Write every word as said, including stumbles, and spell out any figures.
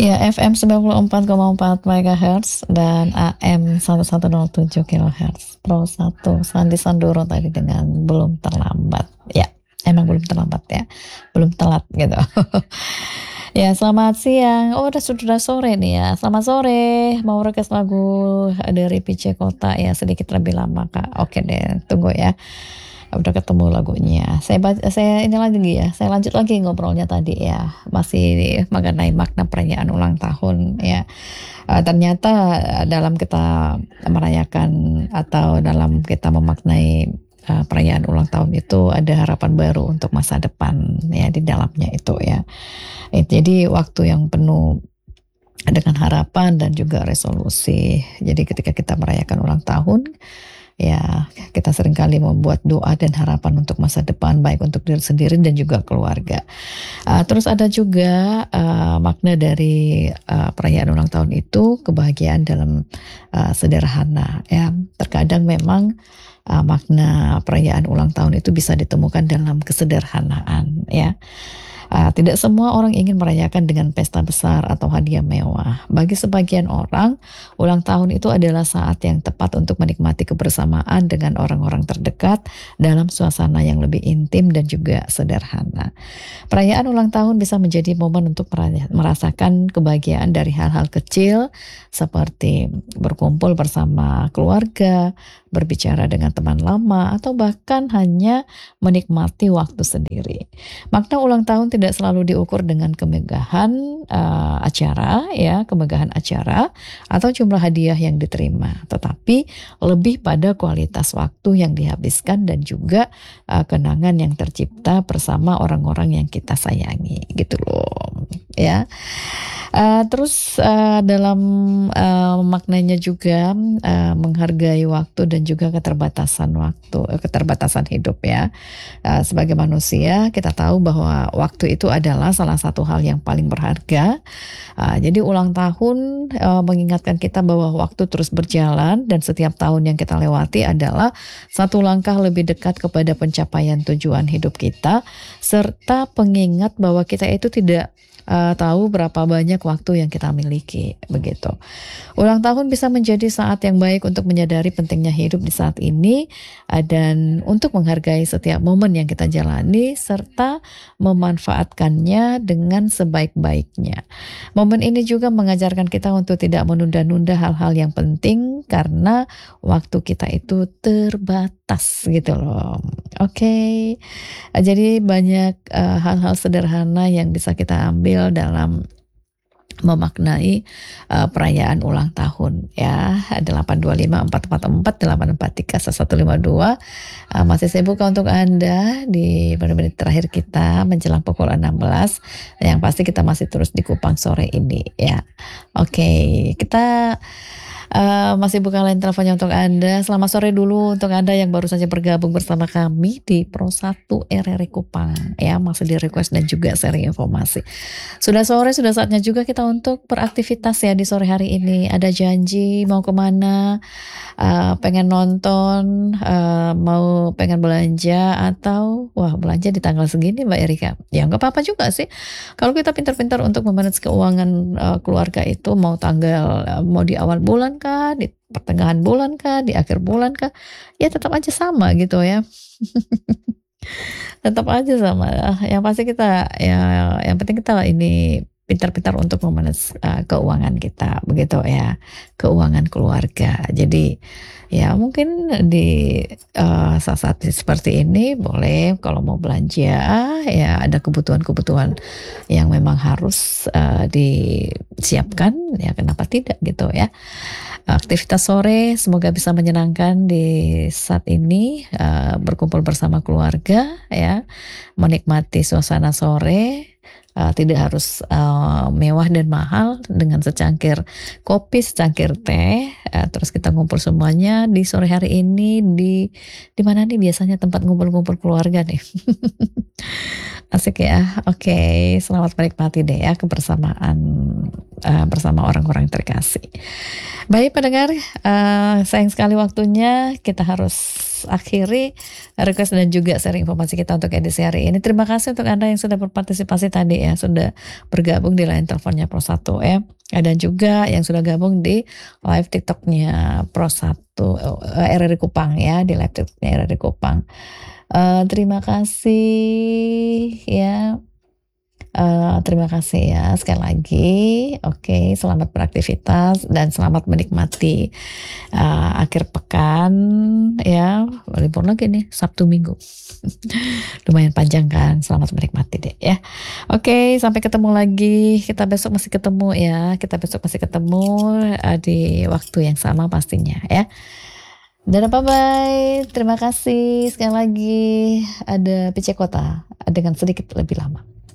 Ya, F M sembilan puluh empat koma empat megahertz dan A M seratus tujuh kilohertz. Pro satu, Sandi Sandoro tadi dengan belum terlambat. Ya, emang belum terlambat ya. Belum telat gitu. Ya, selamat siang. Oh, udah sudah sore nih ya. Selamat sore. Mau request lagu dari P C Kota ya, sedikit lebih lama, Kak. Oke deh, tunggu ya. Udah ketemu lagunya. Saya baca, saya ini lagi ya. Saya lanjut lagi ngobrolnya tadi ya. Masih mengenai makna perayaan ulang tahun ya. Uh, ternyata dalam kita merayakan atau dalam kita memaknai uh, perayaan ulang tahun itu ada harapan baru untuk masa depan ya di dalamnya itu ya. Eh, jadi waktu yang penuh dengan harapan dan juga resolusi. Jadi ketika kita merayakan ulang tahun, ya kita seringkali membuat doa dan harapan untuk masa depan, baik untuk diri sendiri dan juga keluarga. Uh, terus ada juga uh, makna dari uh, perayaan ulang tahun itu kebahagiaan dalam uh, sederhana. Ya, terkadang memang uh, makna perayaan ulang tahun itu bisa ditemukan dalam kesederhanaan. Ya. Uh, tidak semua orang ingin merayakan dengan pesta besar atau hadiah mewah. Bagi sebagian orang, ulang tahun itu adalah saat yang tepat untuk menikmati kebersamaan dengan orang-orang terdekat dalam suasana yang lebih intim dan juga sederhana. Perayaan ulang tahun bisa menjadi momen untuk merasakan kebahagiaan dari hal-hal kecil seperti berkumpul bersama keluarga, berbicara dengan teman lama, atau bahkan hanya menikmati waktu sendiri. Makna ulang tahun tidak selalu diukur dengan kemegahan uh, acara, ya, kemegahan acara atau jumlah hadiah yang diterima, tetapi lebih pada kualitas waktu yang dihabiskan dan juga uh, kenangan yang tercipta bersama orang-orang yang kita sayangi, gitu loh, ya. Uh, terus uh, dalam uh, maknanya juga uh, menghargai waktu dan juga keterbatasan waktu, uh, keterbatasan hidup ya. Uh, sebagai manusia kita tahu bahwa waktu itu adalah salah satu hal yang paling berharga. Uh, jadi ulang tahun uh, mengingatkan kita bahwa waktu terus berjalan dan setiap tahun yang kita lewati adalah satu langkah lebih dekat kepada pencapaian tujuan hidup kita, serta pengingat bahwa kita itu tidak Uh, tahu berapa banyak waktu yang kita miliki, begitu. Ulang tahun bisa menjadi saat yang baik untuk menyadari pentingnya hidup di saat ini uh, dan untuk menghargai setiap momen yang kita jalani serta memanfaatkannya dengan sebaik-baiknya. Momen ini juga mengajarkan kita untuk tidak menunda-nunda hal-hal yang penting karena waktu kita itu terbatas, gitu loh. Oke, okay. uh, jadi banyak uh, hal-hal sederhana yang bisa kita ambil dalam memaknai uh, perayaan ulang tahun ya. Delapan dua lima empat empat empat delapan empat tiga satu lima dua uh, masih saya buka untuk Anda di menit-menit terakhir kita menjelang pukul enam belas. Yang pasti kita masih terus di Kupang sore ini ya. Oke, okay, kita Uh, masih buka line teleponnya untuk Anda. Selamat sore dulu untuk Anda yang baru saja bergabung bersama kami di Pro satu R R I Kupang ya, masih di request dan juga sharing informasi. Sudah sore, sudah saatnya juga kita untuk beraktivitas ya di sore hari ini. Ada janji mau kemana, uh, pengen nonton, uh, mau pengen belanja, atau wah belanja di tanggal segini Mbak Erika. Ya nggak apa-apa juga sih. Kalau kita pintar-pintar untuk memanage keuangan uh, keluarga itu, mau tanggal uh, mau di awal bulan kah, di pertengahan bulan kah, di akhir bulan kah, ya tetap aja sama gitu ya. Tetap aja sama. Yang pasti kita ya, yang penting kita ini pintar-pintar untuk memanage uh, keuangan kita, begitu ya, keuangan keluarga. Jadi ya mungkin di uh, saat-saat seperti ini boleh kalau mau belanja ya, ada kebutuhan-kebutuhan yang memang harus uh, disiapkan ya, kenapa tidak gitu ya. Aktivitas sore semoga bisa menyenangkan di saat ini, uh, berkumpul bersama keluarga ya, menikmati suasana sore. Uh, tidak harus uh, mewah dan mahal, dengan secangkir kopi, secangkir teh, uh, terus kita ngumpul semuanya di sore hari ini di di mana nih biasanya tempat ngumpul-ngumpul keluarga nih. Asik ya. Oke, selamat menikmati deh ya kebersamaan uh, bersama orang-orang terkasih. Baik pendengar, uh, sayang sekali waktunya, kita harus akhiri request dan juga sharing informasi kita untuk edisi hari ini. Terima kasih untuk Anda yang sudah berpartisipasi tadi ya, sudah bergabung di line teleponnya Pro satu ya. Dan juga yang sudah gabung di live TikToknya Pro satu uh, R R I Kupang ya, di live TikToknya R R I Kupang. Uh, terima kasih ya. Uh, terima kasih ya sekali lagi. Oke, selamat beraktivitas dan selamat menikmati uh, akhir pekan ya. Libur lagi nih Sabtu Minggu. Lumayan panjang kan. Selamat menikmati deh ya. Oke, sampai ketemu lagi. Kita besok masih ketemu ya. Kita besok masih ketemu uh, di waktu yang sama pastinya ya. Dadah, bye-bye. Terima kasih sekali lagi. Ada P C Kota dengan sedikit lebih lama.